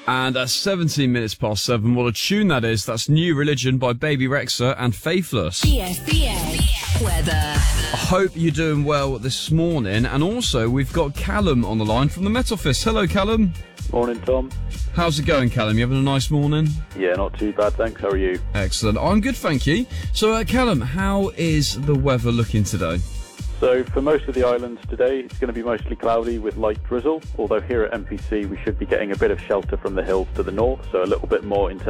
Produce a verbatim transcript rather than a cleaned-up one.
And at seventeen minutes past seven, what a tune that is. That's New Religion by Baby Rexha and Faithless. B F B A weather. I hope you're doing well this morning. And also, we've got Callum on the line from the Met Office. Hello, Callum. Morning, Tom. How's it going, Callum? You having a nice morning? Yeah, not too bad, thanks. How are you? Excellent. I'm good, thank you. So, uh, Callum, how is the weather looking today? So, for most of the islands today, it's going to be mostly cloudy with light drizzle, although here at M P C we should be getting a bit of shelter from the hills to the north, so a little bit more in terms